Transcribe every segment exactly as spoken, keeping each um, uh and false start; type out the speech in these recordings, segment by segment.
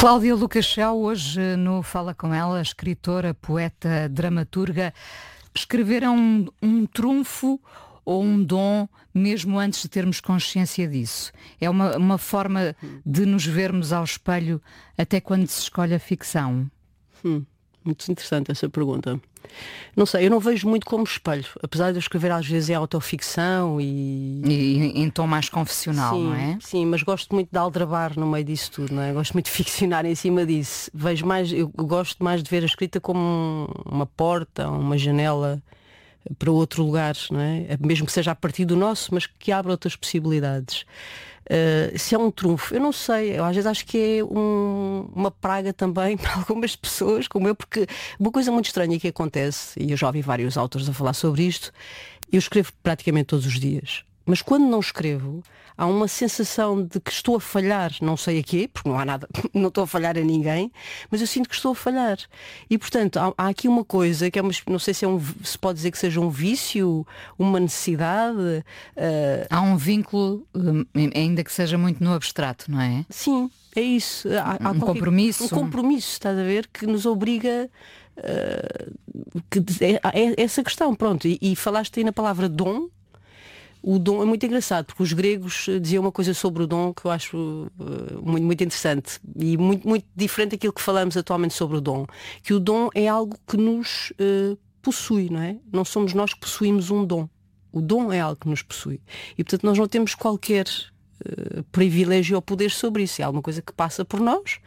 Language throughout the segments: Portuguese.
Cláudia Lucachel, hoje no Fala Com Ela, escritora, poeta, dramaturga. Escrever é um, um trunfo ou um dom mesmo antes de termos consciência disso? É uma, uma forma de nos vermos ao espelho até quando se escolhe a ficção? Hum, muito interessante essa pergunta. Não sei, eu não vejo muito como espelho, apesar de eu escrever às vezes em autoficção e... E em tom mais confessional, sim, não é? Sim, mas gosto muito de aldrabar no meio disso tudo, não é? Gosto muito de ficcionar em cima disso. Vejo mais, eu gosto mais de ver a escrita como um, uma porta, uma janela para outro lugar, não é? Mesmo que seja a partir do nosso, mas que abra outras possibilidades. Uh, se é um trunfo, eu não sei, eu às vezes acho que é um, uma praga também para algumas pessoas como eu, porque uma coisa muito estranha que acontece, e eu já ouvi vários autores a falar sobre isto, eu escrevo praticamente todos os dias, mas quando não escrevo há uma sensação de que estou a falhar, não sei a quê, porque não há nada, não estou a falhar a ninguém, mas eu sinto que estou a falhar. E portanto há, há aqui uma coisa que é uma, não sei se, é um, se pode dizer que seja um vício, uma necessidade. Uh... Há um vínculo, ainda que seja muito no abstrato, não é? Sim, é isso. Há, há um qualquer, compromisso. Um compromisso, estás a ver, que nos obriga. Uh, que é, é essa questão, pronto. E, e falaste aí na palavra dom. O dom é muito engraçado, porque os gregos diziam uma coisa sobre o dom que eu acho uh, muito, muito interessante e muito, muito diferente daquilo que falamos atualmente sobre o dom. Que o dom é algo que nos uh, possui, não é? Não somos nós que possuímos um dom. O dom é algo que nos possui. E portanto nós não temos qualquer uh, privilégio ou poder sobre isso. É alguma coisa que passa por nós.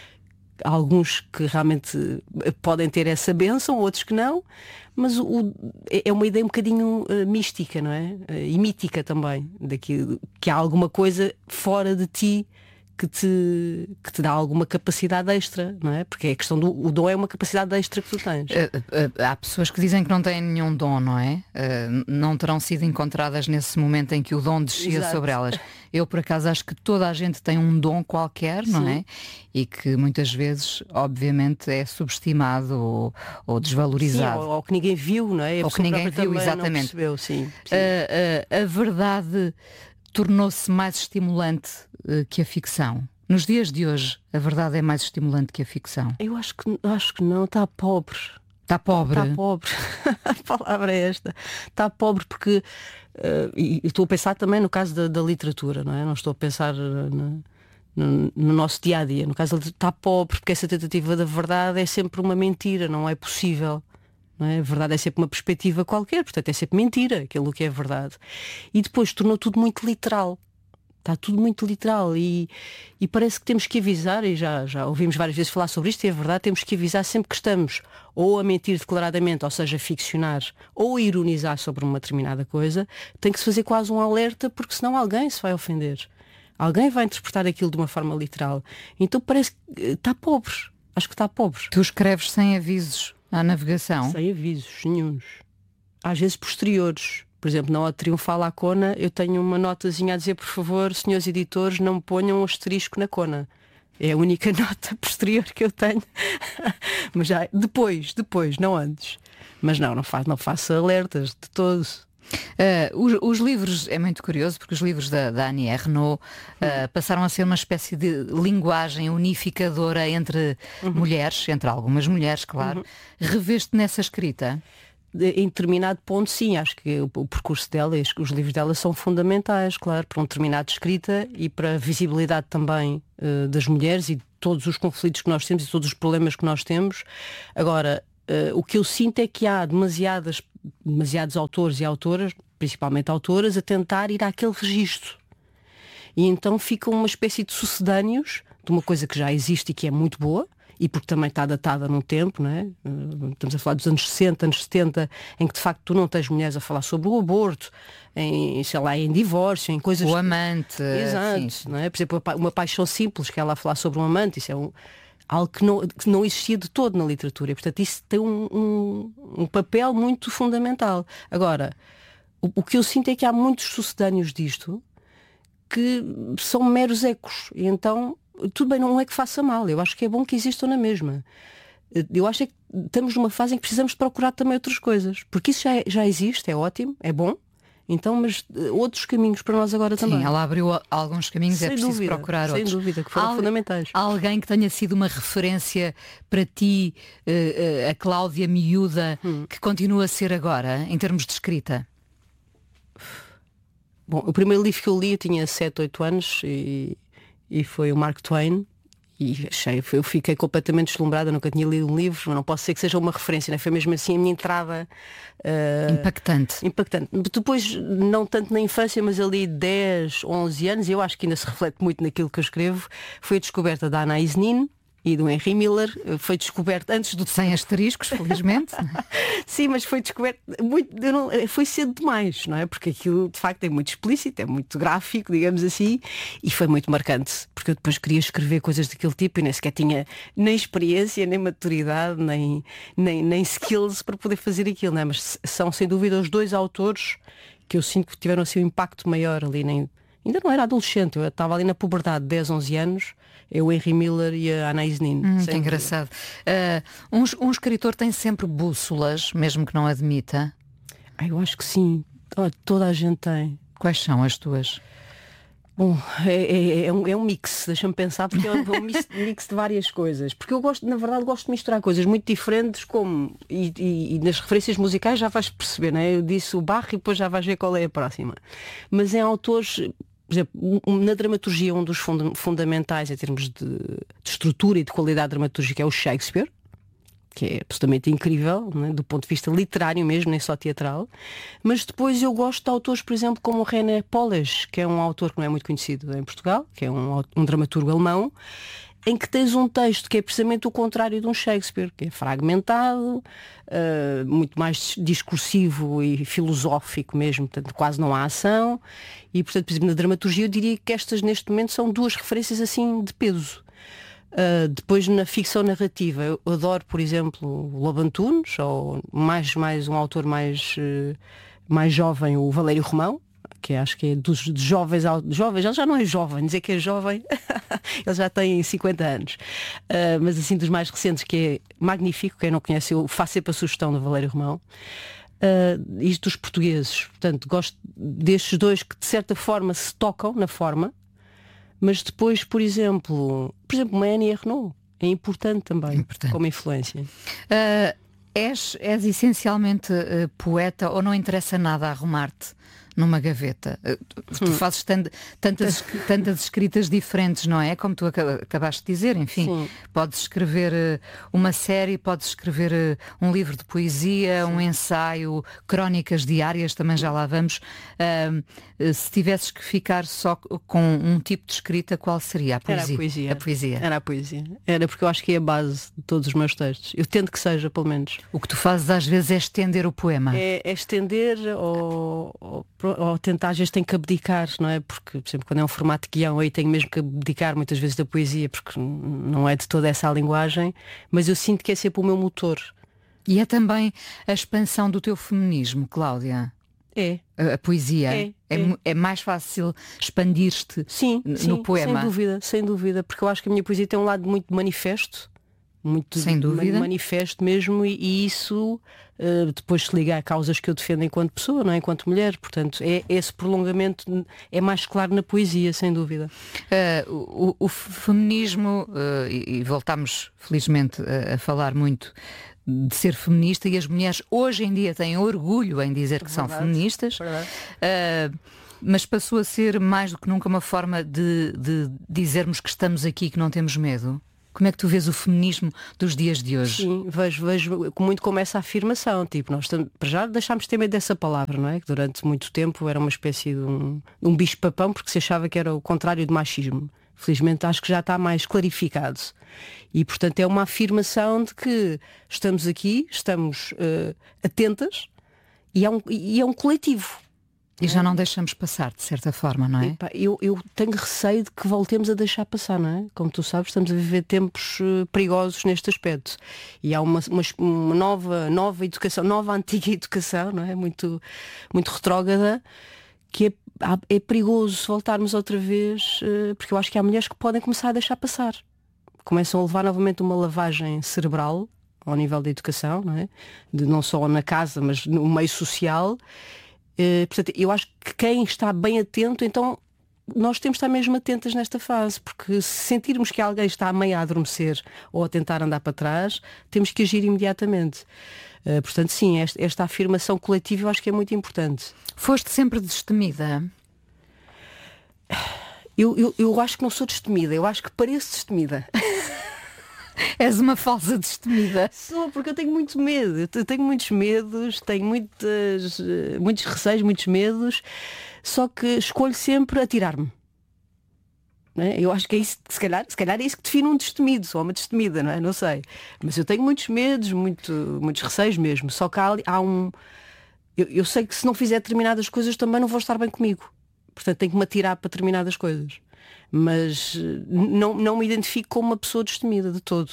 Há alguns que realmente podem ter essa bênção, outros que não, mas o, é uma ideia um bocadinho uh, mística, não é? Uh, e mítica também, daquilo, que há alguma coisa fora de ti que te, que te dá alguma capacidade extra, não é? Porque a questão do o dom é uma capacidade extra que tu tens. Uh, uh, há pessoas que dizem que não têm nenhum dom, não é? Uh, não terão sido encontradas nesse momento em que o dom descia Exato. sobre elas. Eu, por acaso, acho que toda a gente tem um dom qualquer, não é? E que muitas vezes, obviamente, é subestimado ou, ou desvalorizado. Sim, ou, ou que ninguém viu, não é? A ou que ninguém viu, exatamente. Não percebeu, sim, sim. Uh, uh, a verdade tornou-se mais estimulante uh, que a ficção. Nos dias de hoje, a verdade é mais estimulante que a ficção. Eu acho que, acho que não, está pobre. Está pobre? Está pobre. A palavra é esta. Está pobre porque, uh, e estou a pensar também no caso da, da literatura, não é? Não estou a pensar no, no, no nosso dia-a-dia. No caso, está pobre porque essa tentativa da verdade é sempre uma mentira, não é possível. Não é? A verdade é sempre uma perspectiva qualquer, portanto é sempre mentira, aquilo que é verdade. E depois tornou tudo muito literal. Está tudo muito literal e, e parece que temos que avisar, e já, já ouvimos várias vezes falar sobre isto, e é verdade, temos que avisar sempre que estamos ou a mentir declaradamente, ou seja, ficcionar, ou a ironizar sobre uma determinada coisa, tem que se fazer quase um alerta, porque senão alguém se vai ofender. Alguém vai interpretar aquilo de uma forma literal. Então parece que está pobre. Acho que está pobre. Tu escreves sem avisos à navegação? Sem avisos nenhuns. Às vezes posteriores. Por exemplo, na Ode Triunfal à Cona, eu tenho uma notazinha a dizer, por favor, senhores editores, não me ponham um asterisco na Cona. É a única nota posterior que eu tenho. Mas já depois, depois, não antes. Mas não, não faço, não faço alertas de todos. Uh, os, os livros, é muito curioso, porque os livros da, da Annie Ernaux uh, passaram a ser uma espécie de linguagem unificadora entre uhum. mulheres, entre algumas mulheres, claro. Uhum. Reveste nessa escrita? Em determinado ponto, sim, acho que o, o percurso dela e os livros dela são fundamentais, claro, para um determinado escrita e para a visibilidade também uh, das mulheres e de todos os conflitos que nós temos e todos os problemas que nós temos. Agora, uh, o que eu sinto é que há demasiadas, demasiados autores e autoras, principalmente autoras, a tentar ir àquele registro. E então ficam uma espécie de sucedâneos de uma coisa que já existe e que é muito boa, e porque também está datada num tempo, não é? Estamos a falar dos anos sessenta, anos setenta, em que de facto tu não tens mulheres a falar sobre o aborto, em, sei lá, em divórcio, em coisas... O amante. Exato, sim. Não é? Por exemplo, uma paixão simples, que ela a falar sobre um amante, isso é um, algo que não, que não existia de todo na literatura, e portanto isso tem um, um, um papel muito fundamental. Agora, o, o que eu sinto é que há muitos sucedâneos disto que são meros ecos, e então... Tudo bem, não é que faça mal, eu acho que é bom que existam na mesma. Eu acho é que estamos numa fase em que precisamos de procurar também outras coisas, porque isso já, é, já existe, é ótimo, é bom, Então, mas uh, outros caminhos para nós agora também. Sim, ela abriu alguns caminhos, sem é preciso dúvida, procurar sem outros. dúvida, que foram Al fundamentais. Alguém que tenha sido uma referência para ti, uh, uh, a Cláudia miúda, hum. que continua a ser agora, em termos de escrita? Bom, o primeiro livro que eu li eu tinha sete, oito anos e, e foi o Mark Twain. E achei, eu fiquei completamente deslumbrada, nunca tinha lido um livro, não posso dizer que seja uma referência, né? Foi mesmo assim a minha entrada uh, impactante. impactante. Depois, não tanto na infância, mas ali dez, onze anos, eu acho que ainda se reflete muito naquilo que eu escrevo, foi a descoberta da Anais Nin e do Henry Miller. Foi descoberto antes do... Sem asteriscos, felizmente. Sim, mas foi descoberto muito, não, foi cedo demais, não é? Porque aquilo de facto é muito explícito, é muito gráfico, digamos assim, e foi muito marcante, porque eu depois queria escrever coisas daquele tipo e nem sequer tinha nem experiência, nem maturidade, nem, nem, nem skills para poder fazer aquilo, não é? Mas são sem dúvida os dois autores que eu sinto que tiveram assim um impacto maior ali, nem... Ainda não era adolescente, eu estava ali na puberdade, dez, onze anos, eu, o Henry Miller e a Anais Nin. Hum, que engraçado. Uh, um, um escritor tem sempre bússolas, mesmo que não admita? Ah, eu acho que sim. Oh, toda a gente tem. Quais são as tuas? Bom, é, é, é, um, é um mix, deixa-me pensar, porque é um mix, mix de várias coisas. Porque eu gosto, na verdade, gosto de misturar coisas muito diferentes, como e, e, e nas referências musicais já vais perceber, não é? Eu disse o Bach e depois já vais ver qual é a próxima. Mas em autores... Por exemplo, na dramaturgia, um dos funda fundamentais em termos de, de estrutura e de qualidade dramaturgica é o Shakespeare, que é absolutamente incrível, né, do ponto de vista literário mesmo, nem só teatral. Mas depois eu gosto de autores, por exemplo, como o René Polish, que é um autor que não é muito conhecido em Portugal, que é um, um dramaturgo alemão, em que tens um texto que é precisamente o contrário de um Shakespeare, que é fragmentado, uh, muito mais discursivo e filosófico mesmo, portanto quase não há ação. E, portanto, por exemplo, na dramaturgia eu diria que estas neste momento são duas referências assim de peso. Uh, depois na ficção narrativa eu adoro, por exemplo, o Lobo Antunes, ou mais, mais um autor mais, uh, mais jovem, o Valério Romão, que acho que é dos jovens, jovens, ele já não é jovem, dizer que é jovem, ele já tem cinquenta anos, uh, mas assim dos mais recentes, que é magnífico, quem não conhece, eu faço sempre a sugestão do Valério Romão. Uh, isto dos portugueses, portanto, gosto destes dois que de certa forma se tocam na forma, mas depois, por exemplo, por exemplo, uma Annie Ernaux é importante também, importante. Como influência. Uh, és, és essencialmente uh, poeta ou não interessa nada arrumar-te numa gaveta? Tu hum. fazes tant, tantas, tantas escritas diferentes, não é? Como tu acabaste de dizer, enfim. Sim. Podes escrever uma série, podes escrever um livro de poesia, sim, um ensaio, crónicas diárias, também já lá vamos. Uh, se tivesses que ficar só com um tipo de escrita, qual seria? A poesia? Era a poesia. A poesia. Era a poesia. Era porque eu acho que é a base de todos os meus textos. Eu tento que seja, pelo menos. O que tu fazes às vezes é estender o poema. É, é estender ou... ou ou tentar, às vezes tem que abdicar, não é? Porque, por exemplo, quando é um formato de guião, aí tenho mesmo que abdicar muitas vezes da poesia, porque não é de toda essa a linguagem, mas eu sinto que é sempre o meu motor. E é também a expansão do teu feminismo, Cláudia? É. A, a poesia? É, é, é. é mais fácil expandir-te no sim, poema? Sem dúvida, sem dúvida, porque eu acho que a minha poesia tem um lado muito manifesto, muito sem dúvida. manifesto mesmo, e, e isso uh, depois se liga a causas que eu defendo enquanto pessoa, não é? Enquanto mulher, portanto é, esse prolongamento é mais claro na poesia, sem dúvida. Uh, o, o feminismo, uh, e, e voltamos felizmente a, a falar muito de ser feminista, e as mulheres hoje em dia têm orgulho em dizer que verdade, são feministas, uh, mas passou a ser mais do que nunca uma forma de, de dizermos que estamos aqui, que não temos medo. Como é que tu vês o feminismo dos dias de hoje? Sim, vejo, vejo muito como essa afirmação, tipo, nós estamos, para já deixámos de ter medo dessa palavra, não é? Que durante muito tempo era uma espécie de um, um bicho-papão, porque se achava que era o contrário de machismo. Felizmente acho que já está mais clarificado. E portanto é uma afirmação de que estamos aqui, estamos uh, atentas, e é um, e é um coletivo. E já não deixamos passar, de certa forma, não é? Epa, eu, eu tenho receio de que voltemos a deixar passar, não é? Como tu sabes, estamos a viver tempos uh, perigosos neste aspecto. E há uma, uma, uma nova, nova educação, nova antiga educação, não é? Muito, muito retrógrada, que é, é perigoso voltarmos outra vez, uh, porque eu acho que há mulheres que podem começar a deixar passar. Começam a levar novamente uma lavagem cerebral ao nível da educação, não é? De não só na casa, mas no meio social. Uh, portanto, eu acho que quem está bem atento, então nós temos de estar mesmo atentas nesta fase, porque se sentirmos que alguém está a meio a adormecer ou a tentar andar para trás, temos que agir imediatamente. Uh, portanto, sim, esta, esta afirmação coletiva eu acho que é muito importante. Foste sempre destemida? Eu, eu, eu acho que não sou destemida, eu acho que pareço destemida. És uma falsa destemida. Sou, porque eu tenho muito medo, eu tenho muitos medos, tenho muitas, muitos receios, muitos medos, só que escolho sempre atirar-me. Não é? Eu acho que é isso, se calhar, se calhar é isso que define um destemido, ou uma destemida, não é? Não sei. Mas eu tenho muitos medos, muito, muitos receios mesmo, só que há, há um... Eu, eu sei que se não fizer determinadas coisas também não vou estar bem comigo. Portanto, tenho que me atirar para determinadas coisas. Mas não, não me identifico como uma pessoa destemida de todo.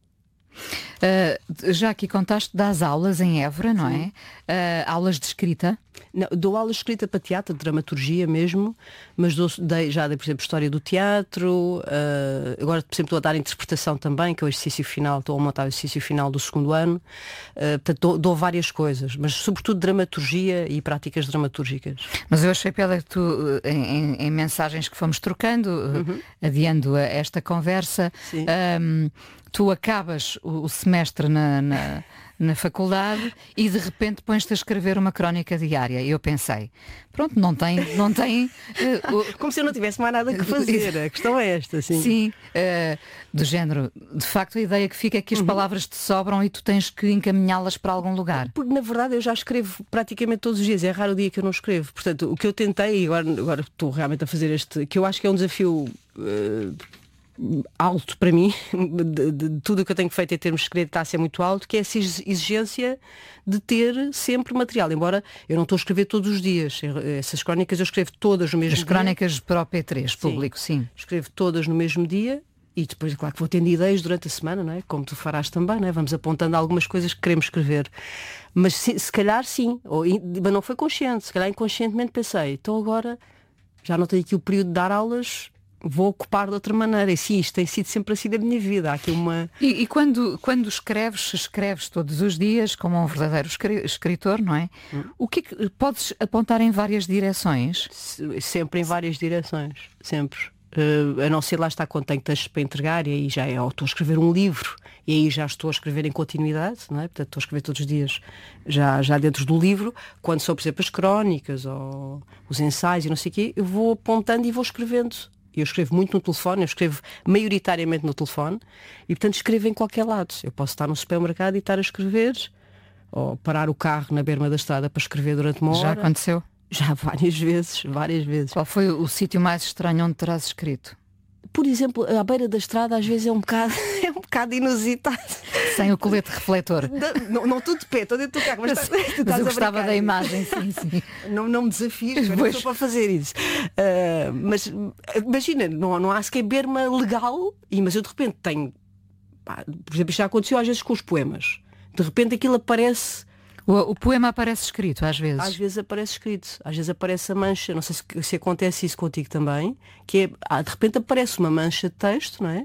Uh, já aqui contaste das aulas em Évora, não Sim. é? Uh, aulas de escrita? Não, dou aulas de escrita para teatro, de dramaturgia mesmo, mas dou, dei, já dei, por exemplo, história do teatro, uh, agora, por exemplo, estou a dar interpretação também, que é o exercício final, estou a montar o exercício final do segundo ano, uh, portanto, dou, dou várias coisas, mas sobretudo dramaturgia e práticas dramatúrgicas. Mas eu achei piada que tu, em, em, em mensagens que fomos trocando, uhum. adiando a esta conversa, um, tu acabas o, o semestre na... na... na faculdade e de repente pões-te a escrever uma crónica diária. E eu pensei, pronto, não tem... Não tem uh, uh, Como se eu não tivesse mais nada que fazer. A questão é esta, sim. Sim, uh, do género, de facto a ideia que fica é que as uhum. palavras te sobram e tu tens que encaminhá-las para algum lugar. Porque na verdade eu já escrevo praticamente todos os dias, é raro o dia que eu não escrevo. Portanto, o que eu tentei, e agora, agora estou realmente a fazer este, que eu acho que é um desafio... Uh, alto para mim, de, de, de tudo o que eu tenho feito em termos de escrita está a ser muito alto, que é essa exigência de ter sempre material, embora eu não estou a escrever todos os dias. Essas crónicas eu escrevo todas no mesmo dia. As crónicas para o P três, público, sim. sim. Escrevo todas no mesmo dia e depois, claro que vou tendo ideias durante a semana, não é? Como tu farás também, não é? Vamos apontando algumas coisas que queremos escrever. Mas se, se calhar sim, ou, mas não foi consciente, se calhar inconscientemente pensei, então agora já não tenho aqui o período de dar aulas, vou ocupar de outra maneira. E sim, isto tem sido sempre assim da minha vida. Há aqui uma... E, e quando, quando escreves, escreves todos os dias, como um verdadeiro escritor, não é? Hum. O que é que podes apontar em várias direções? Sempre em várias direções. Sempre. Uh, a não ser lá está quando tenho textos para entregar, e aí já é, ou estou a escrever um livro, e aí já estou a escrever em continuidade, não é? Portanto, estou a escrever todos os dias já, já dentro do livro. Quando são, por exemplo, as crónicas ou os ensaios e não sei o quê, eu vou apontando e vou escrevendo. Eu escrevo muito no telefone, eu escrevo maioritariamente no telefone e, portanto, escrevo em qualquer lado. Eu posso estar no supermercado e estar a escrever, ou parar o carro na berma da estrada para escrever durante uma hora. Já aconteceu? Já várias vezes, várias vezes. Qual foi o sítio mais estranho onde terás escrito? Por exemplo, à beira da estrada às vezes é um bocado, é um bocado inusitado. Sem o colete refletor. Não, não estou de pé, estou dentro do carro, mas, mas, tu mas eu gostava da imagem, sim, sim. Não, não me desafies, não estou para fazer isso. Uh, mas imagina, não, não há sequer berma legal, e, mas eu de repente tenho, pá, por exemplo, isto já aconteceu às vezes com os poemas. De repente aquilo aparece. O, o poema aparece escrito, às vezes. Às vezes aparece escrito, às vezes aparece a mancha, não sei se, se acontece isso contigo também, que é, ah, de repente aparece uma mancha de texto, não é?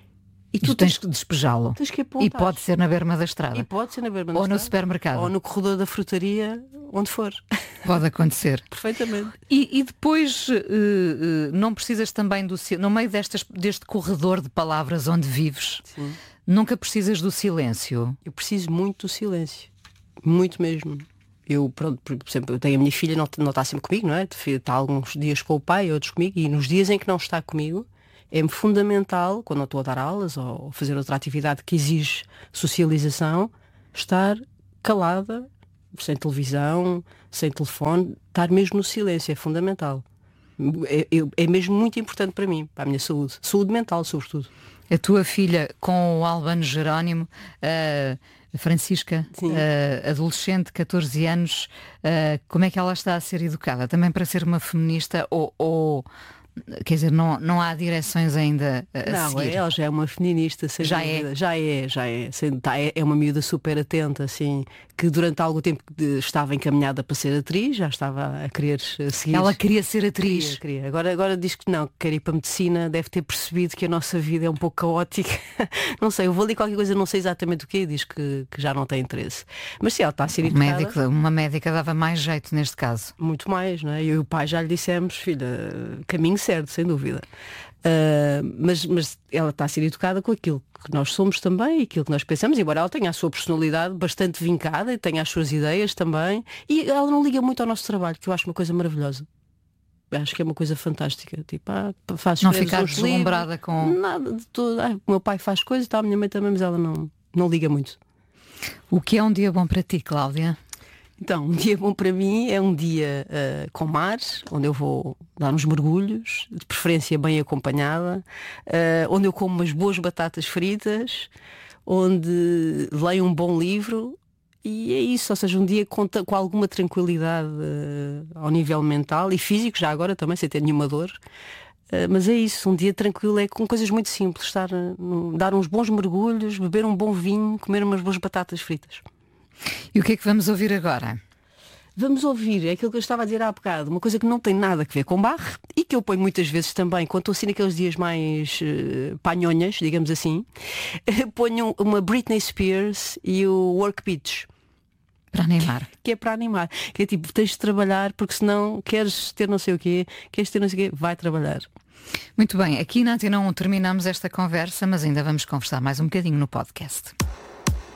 E tu, tu tens, tens que despejá-lo. Tens que apontar. E pode ser na berma da estrada. E pode ser na berma da Ou estrada. no supermercado. Ou no corredor da frutaria, onde for. Pode acontecer. Perfeitamente. E, e depois, uh, uh, não precisas também do... No meio destas, deste corredor de palavras onde vives, sim, nunca precisas do silêncio? Eu preciso muito do silêncio. Muito mesmo. Eu, pronto, por exemplo, eu tenho a minha filha, não, não está sempre comigo, não é? Está alguns dias com o pai, outros comigo, e nos dias em que não está comigo, é fundamental, quando eu estou a dar aulas ou fazer outra atividade que exige socialização, estar calada, sem televisão, sem telefone, estar mesmo no silêncio, é fundamental. É, é, é mesmo muito importante para mim, para a minha saúde. Saúde mental, sobretudo. A tua filha com o Albano Jerónimo, uh, Francisca, uh, adolescente, catorze anos, uh, como é que ela está a ser educada? Também para ser uma feminista ou... ou quer dizer, não, não há direções ainda a Não, seguir. ela já é uma feminista, sem Já dúvida. é? Já é, já é. Sem- tá, é. É uma miúda super atenta, assim, que durante algum tempo de- estava encaminhada para ser atriz, já estava a querer eh, seguir. Ela queria ser atriz. Queria, queria. Agora, agora diz que não, que quer ir para a medicina, deve ter percebido que a nossa vida é um pouco caótica. Não sei, eu vou ali qualquer coisa, não sei exatamente o que, e diz que, que já não tem interesse. Mas sim, ela está a ser Um educada. médico, uma médica dava mais jeito neste caso. Muito mais, não é? Eu e o pai já lhe dissemos, filha, caminho certo, sem dúvida. Ah, mas, mas ela está a ser educada com aquilo que nós somos também e aquilo que nós pensamos, embora ela tenha a sua personalidade bastante vincada e tenha as suas ideias também, e ela não liga muito ao nosso trabalho, que eu acho uma coisa maravilhosa. Acho que é uma coisa fantástica. Tipo, ah, faz Não escreves ficar uns livros, deslumbrada com. nada de todo. Ah, o meu pai faz coisas, tá, a minha mãe também, mas ela não, não liga muito. O que é um dia bom para ti, Cláudia? Então, um dia bom para mim é um dia uh, com mar, onde eu vou dar uns mergulhos, de preferência bem acompanhada, uh, onde eu como umas boas batatas fritas, onde leio um bom livro, e é isso, ou seja, um dia com, ta- com alguma tranquilidade uh, ao nível mental e físico, já agora também, sem ter nenhuma dor. Uh, mas é isso, um dia tranquilo é com coisas muito simples, estar, uh, num- dar uns bons mergulhos, beber um bom vinho, comer umas boas batatas fritas. E o que é que vamos ouvir agora? Vamos ouvir, é aquilo que eu estava a dizer há bocado, uma coisa que não tem nada a ver com Bach e que eu ponho muitas vezes também, quando estou assim naqueles dias mais uh, panhonhas, digamos assim, ponho uma Britney Spears e o Work Beach, Para animar. que é para animar, que é tipo, tens de trabalhar porque senão queres ter não sei o quê, queres ter não sei o quê, vai trabalhar. Muito bem, aqui na Antena um terminamos esta conversa, mas ainda vamos conversar mais um bocadinho no podcast.